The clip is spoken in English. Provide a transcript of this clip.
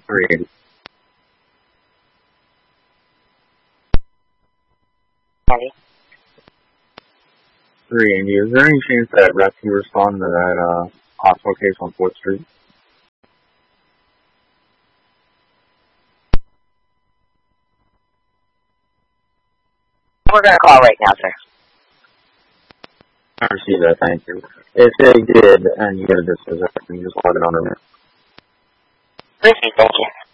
380. 380. Is there any chance that rescue respond to that hospital case on 4th Street? We're going to call right now, sir. I received that, thank you. If they did, and you get a dispossession, you just log it on the net. Received, thank you.